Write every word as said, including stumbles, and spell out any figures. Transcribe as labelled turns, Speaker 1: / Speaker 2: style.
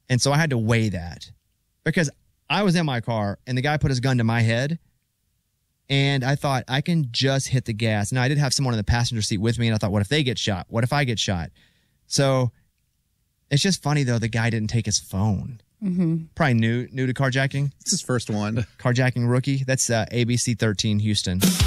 Speaker 1: And so I had to weigh that because I was in my car and the guy put his gun to my head. And I thought, I can just hit the gas. Now, I did have someone in the passenger seat with me, and I thought, what if they get shot? What if I get shot? So it's just funny, though, the guy didn't take his phone.
Speaker 2: Mm-hmm.
Speaker 1: Probably new new to carjacking.
Speaker 3: It's his first one.
Speaker 1: Carjacking rookie. That's uh, A B C thirteen Houston.